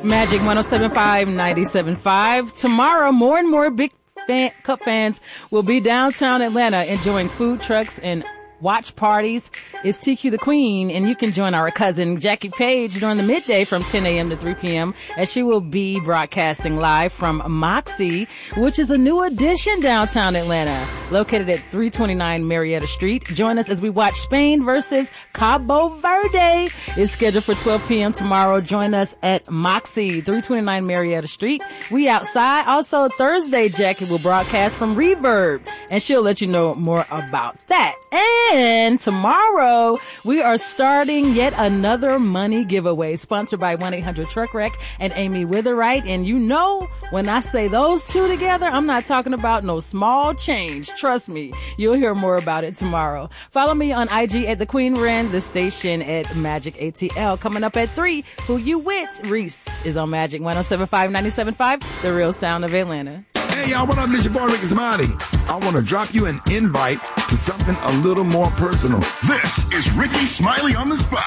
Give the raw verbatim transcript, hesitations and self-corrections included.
Magic one oh seven point five, ninety-seven point five. Tomorrow, more and more Big fan, Cup fans will be downtown Atlanta enjoying food trucks and watch parties. It's T Q the Queen, and you can join our cousin Jackie Page during the midday from ten a.m. to three p.m. as she will be broadcasting live from Moxie, which is a new addition downtown Atlanta, located at three twenty-nine Marietta Street. Join us as we watch Spain versus Cabo Verde. It's scheduled for twelve p.m. tomorrow. Join us at Moxie, three twenty-nine Marietta Street. We outside. Also, Thursday, Jackie will broadcast from Reverb, and she'll let you know more about that. And And tomorrow, we are starting yet another money giveaway sponsored by one eight hundred truck wreck and Amy Witherite. And you know, when I say those two together, I'm not talking about no small change. Trust me, you'll hear more about it tomorrow. Follow me on I G at The Queen Ren, the station at Magic A T L. Coming up at three, Who You With? Reese is on Magic one oh seven point five, ninety-seven point five, the real sound of Atlanta. Hey, y'all, what up? This your boy, Ricky Smiley. I want to drop you an invite to something a little more personal. This is Ricky Smiley on the spot.